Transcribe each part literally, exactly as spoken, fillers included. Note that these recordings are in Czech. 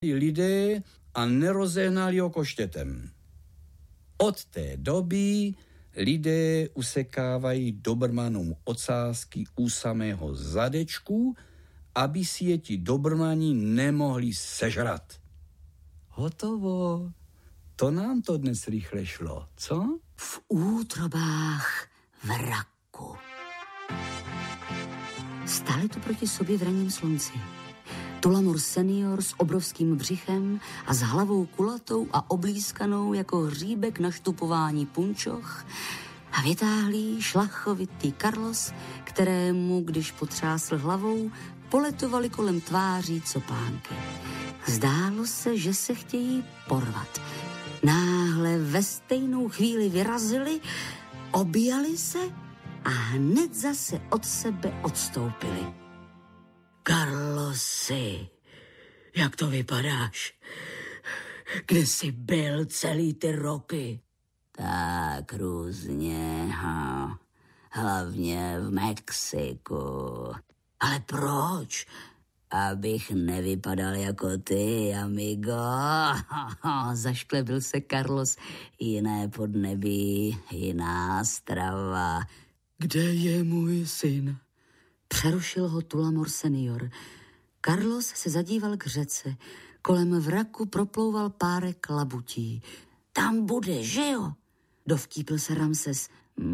lidé a nerozehnali ho koštětem. Od té doby lidé usekávají dobrmanům ocásky u samého zadečku, aby si je ti dobrmani nemohli sežrat. Hotovo. To nám to dnes rychle šlo, co? V útrobách vraku. Stáli tu proti sobě v ranním slunci. Tullamore senior s obrovským břichem a s hlavou kulatou a oblízkanou jako hříbek na štupování punčoch a vytáhlý šlachovitý Carlos, kterému, když potřásl hlavou, poletovaly kolem tváří copánky. Zdálo se, že se chtějí porvat. Náhle ve stejnou chvíli vyrazili, objali se a hned zase od sebe odstoupili. Carlosi, jak to vypadáš? Kde jsi byl celý ty roky? Tak různě, ha. Hlavně v Mexiku. Ale proč? Abych nevypadal jako ty, amigo. Zašklebil se Carlos. Jiné podnebí, jiná strava. Kde je můj syn? Přerušil ho Tullamore senior. Carlos se zadíval k řece. Kolem vraku proplouval párek labutí. Tam bude, že jo? Dovtípil se Ramses.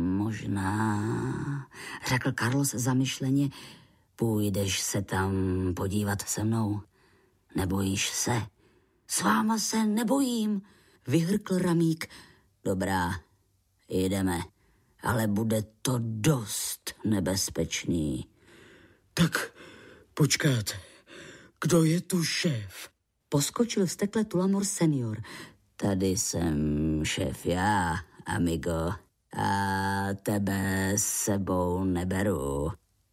Možná, řekl Carlos zamyšleně. Půjdeš se tam podívat se mnou? Nebojíš se? S váma se nebojím, vyhrkl Ramík. Dobrá, jdeme, ale bude to dost nebezpečný. Tak počkáte, kdo je tu šéf? Poskočil vztekle Tullamore senior. Tady jsem šéf já, amigo, a tebe s sebou neberu.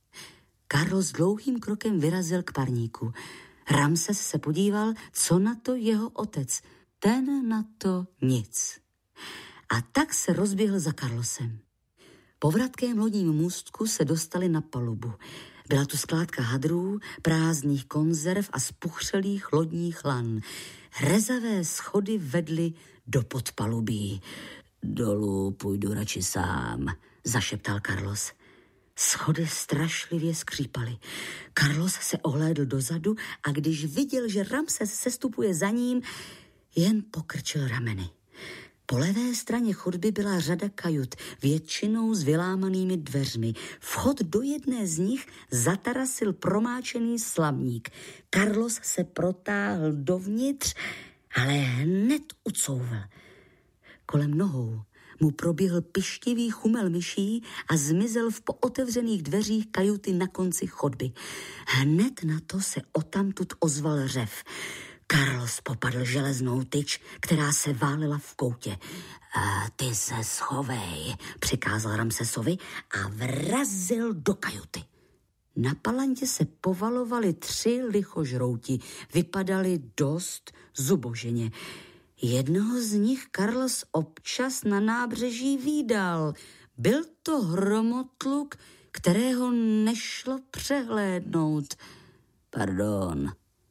Carlos dlouhým krokem vyrazil k parníku. Ramses se podíval, co na to jeho otec. Ten na to nic. A tak se rozběhl za Carlosem. Po vratkém lodním můstku se dostali na palubu. Byla tu skládka hadrů, prázdných konzerv a spuchřelých lodních lan. Rezavé schody vedly do podpalubí. Dolů půjdu radši sám, zašeptal Carlos. Schody strašlivě skřípaly. Carlos se ohlédl dozadu a když viděl, že Ramses sestupuje za ním, jen pokrčil rameny. Po levé straně chodby byla řada kajut, většinou s vylámanými dveřmi. Vchod do jedné z nich zatarasil promáčený slavník. Carlos se protáhl dovnitř, ale hned ucouvl. Kolem nohou mu proběhl pištivý chumel myší a zmizel v pootevřených dveřích kajuty na konci chodby. Hned na to se odtamtud ozval řev. Carlos popadl železnou tyč, která se válela v koutě. A ty se schovej, přikázal Ramsesovi a vrazil do kajuty. Na palantě se povalovali tři lichožrouti, vypadali dost zuboženě. Jednoho z nich Carlos občas na nábřeží vídal. Byl to hromotluk, kterého nešlo přehlédnout. Pardon,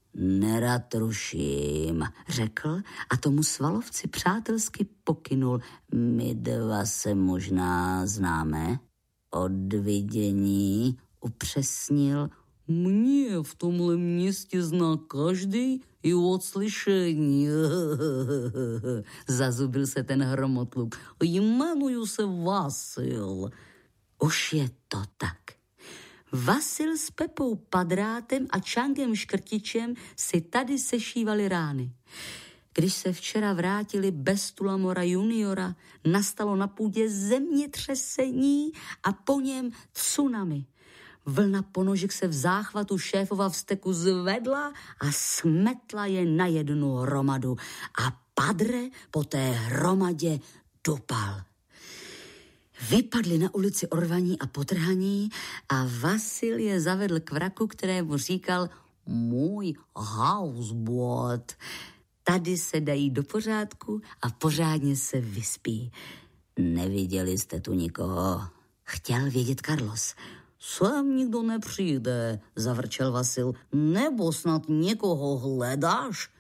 nerad ruším, řekl a tomu svalovci přátelsky pokynul. My dva se možná známe. Od vidění upřesnil. Mě v tomhle městě zná každý i od slyšení. Zazubil se ten hromotluk. Jmenuju se Vasil. Už je to tak. Vasil s Pepou Padrátem a Čangem Škrtičem si tady sešívali rány. Když se včera vrátili bez Tullamora juniora, nastalo na půdě zemětřesení a po něm tsunami. Vlna ponožek se v záchvatu šéfova vzteku zvedla a smetla je na jednu hromadu. A Padre po té hromadě dopal. Vypadli na ulici orvaní a potrhaní a Vasil je zavedl k vraku, kterému říkal můj houseboat. Tady se dají do pořádku a pořádně se vyspí. Neviděli jste tu nikoho? Chtěl vědět Carlos. Sem nikdo nepřijde, zavrčel Vasil. Nebo snad někoho hledáš?